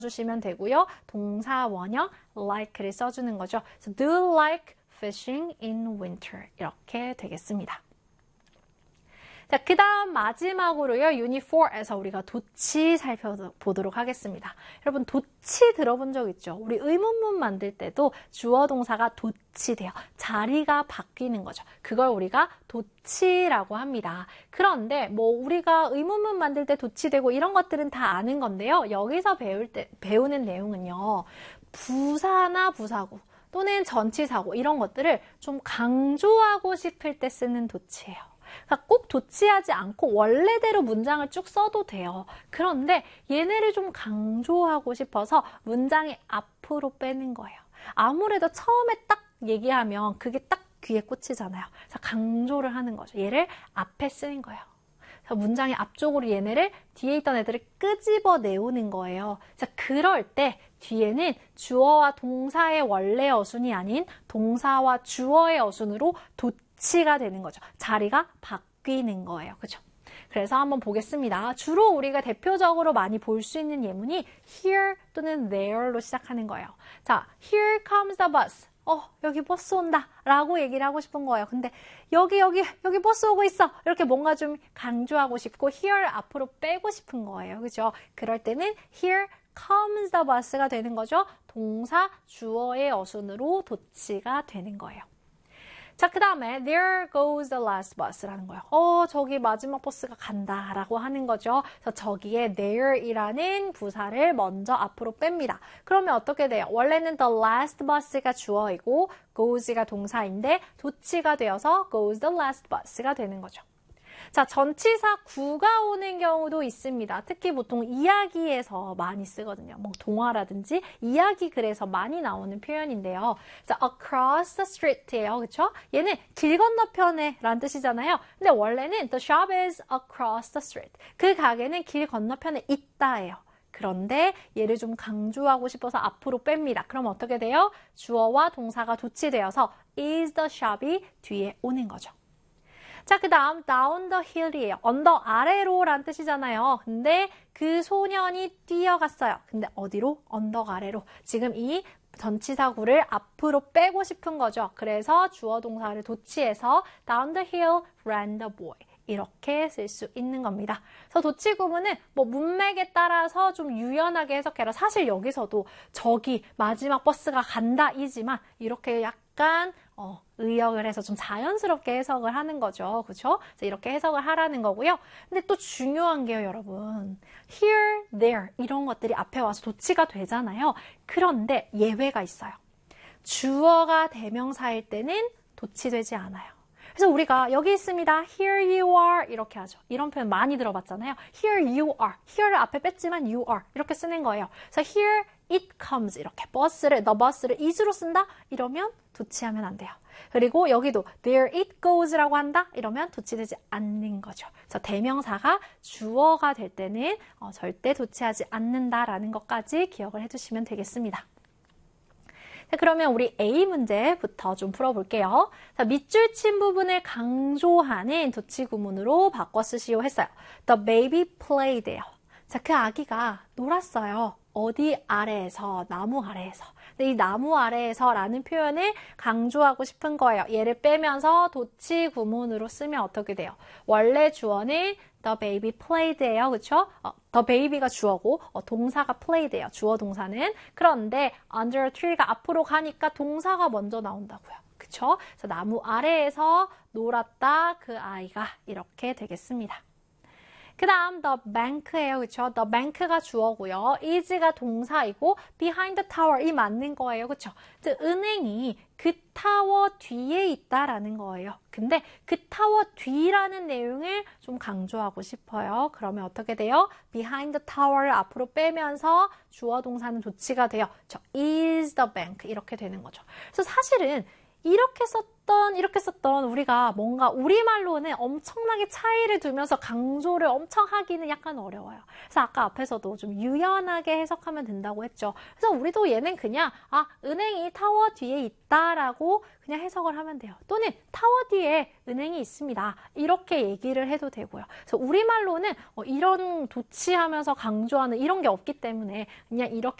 주시면 되고요. 동사 원형 like를 써주는 거죠. So do you like fishing in winter? 이렇게 되겠습니다. 자, 그 다음 마지막으로요. 유닛 4에서 우리가 도치 살펴보도록 하겠습니다. 여러분 도치 들어본 적 있죠? 우리 의문문 만들 때도 주어 동사가 도치돼요. 자리가 바뀌는 거죠. 그걸 우리가 도치라고 합니다. 그런데 뭐 우리가 의문문 만들 때 도치되고 이런 것들은 다 아는 건데요. 여기서 배우는 내용은요. 부사나 부사구 또는 전치사구 이런 것들을 좀 강조하고 싶을 때 쓰는 도치예요. 그러니까 꼭 도치하지 않고 원래대로 문장을 쭉 써도 돼요. 그런데 얘네를 좀 강조하고 싶어서 문장의 앞으로 빼는 거예요. 아무래도 처음에 딱 얘기하면 그게 딱 귀에 꽂히잖아요. 그래서 강조를 하는 거죠. 얘를 앞에 쓰는 거예요. 그래서 문장의 앞쪽으로 얘네를 뒤에 있던 애들을 끄집어 내오는 거예요. 그래서 그럴 때 뒤에는 주어와 동사의 원래 어순이 아닌 동사와 주어의 어순으로 도치가 되는 거죠. 자리가 바뀌는 거예요. 그렇죠? 그래서 한번 보겠습니다. 주로 우리가 대표적으로 많이 볼 수 있는 예문이 here 또는 there로 시작하는 거예요. 자, here comes the bus. 여기 버스 온다 라고 얘기를 하고 싶은 거예요. 근데 여기 버스 오고 있어. 이렇게 뭔가 좀 강조하고 싶고 here 앞으로 빼고 싶은 거예요. 그죠? 그럴 때는 here comes the bus가 되는 거죠. 동사 주어의 어순으로 도치가 되는 거예요. 자, 그 다음에 there goes the last bus라는 거예요. 저기 마지막 버스가 간다 라고 하는 거죠. 그래서 저기에 there이라는 부사를 먼저 앞으로 뺍니다. 그러면 어떻게 돼요? 원래는 the last bus가 주어이고 goes가 동사인데 도치가 되어서 goes the last bus가 되는 거죠. 자, 전치사 구가 오는 경우도 있습니다. 특히 보통 이야기에서 많이 쓰거든요. 뭐 동화라든지 이야기 글에서 많이 나오는 표현인데요. 자, across the street예요. 그렇죠? 얘는 길 건너편에 라는 뜻이잖아요. 근데 원래는 the shop is across the street. 그 가게는 길 건너편에 있다예요. 그런데 얘를 좀 강조하고 싶어서 앞으로 뺍니다. 그럼 어떻게 돼요? 주어와 동사가 도치되어서 is the shop이 뒤에 오는 거죠. 자, 그 다음 down the hill이에요. 언덕 아래로 란 뜻이잖아요. 근데 그 소년이 뛰어갔어요. 근데 어디로? 언덕 아래로. 지금 이 전치사구를 앞으로 빼고 싶은 거죠. 그래서 주어 동사를 도치해서 down the hill ran the boy. 이렇게 쓸 수 있는 겁니다. 그래서 도치 구문은 뭐 문맥에 따라서 좀 유연하게 해석해라. 사실 여기서도 저기 마지막 버스가 간다이지만 이렇게 약간 의역을 해서 좀 자연스럽게 해석을 하는 거죠. 그렇죠? 그래서 이렇게 해석을 하라는 거고요. 근데 또 중요한 게요, 여러분. here, there 이런 것들이 앞에 와서 도치가 되잖아요. 그런데 예외가 있어요. 주어가 대명사일 때는 도치되지 않아요. 그래서 우리가 여기 있습니다. Here you are 이렇게 하죠. 이런 표현 많이 들어봤잖아요. Here you are. here를 앞에 뺐지만 you are 이렇게 쓰는 거예요. 그래서 here it comes 이렇게 the bus를 is로 쓴다? 이러면 도치하면 안 돼요. 그리고 여기도 there it goes라고 한다? 이러면 도치되지 않는 거죠. 그래서 대명사가 주어가 될 때는 절대 도치하지 않는다라는 것까지 기억을 해주시면 되겠습니다. 자, 그러면 우리 A 문제부터 좀 풀어볼게요. 자, 밑줄 친 부분을 강조하는 도치 구문으로 바꿔 쓰시오 했어요. The baby played예요. 자, 그 아기가 놀았어요. 어디 아래에서? 나무 아래에서. 근데 이 나무 아래에서 라는 표현을 강조하고 싶은 거예요. 얘를 빼면서 도치 구문으로 쓰면 어떻게 돼요? 원래 주어는 the baby played예요. 그렇죠? the baby가 주어고 동사가 played예요. 주어 동사는. 그런데 under a tree가 앞으로 가니까 동사가 먼저 나온다고요. 그렇죠? 그래서 나무 아래에서 놀았다 그 아이가 이렇게 되겠습니다. 그 다음 the bank예요. 그렇죠? the bank가 주어고요. is가 동사이고 behind the tower 이 맞는 거예요. 그렇죠? 즉 은행이 그 타워 뒤에 있다라는 거예요. 근데 그 타워 뒤라는 내용을 좀 강조하고 싶어요. 그러면 어떻게 돼요? behind the tower를 앞으로 빼면서 주어 동사는 도치가 돼요. is the bank 이렇게 되는 거죠. 그래서 사실은 이렇게 썼던 우리가 뭔가 우리말로는 엄청나게 차이를 두면서 강조를 엄청 하기는 약간 어려워요. 그래서 아까 앞에서도 좀 유연하게 해석하면 된다고 했죠. 그래서 우리도 얘는 그냥 은행이 타워 뒤에 있다라고 그냥 해석을 하면 돼요. 또는 타워 뒤에 은행이 있습니다. 이렇게 얘기를 해도 되고요. 그래서 우리말로는 이런 도치하면서 강조하는 이런 게 없기 때문에 그냥 이렇게